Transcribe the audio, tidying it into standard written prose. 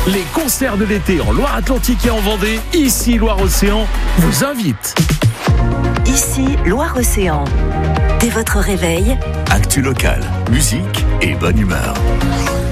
Les concerts de l'été en Loire-Atlantique et en Vendée, ici Loire-Océan, vous invite. Ici Loire-Océan. Dès votre réveil, actu locale, musique et bonne humeur.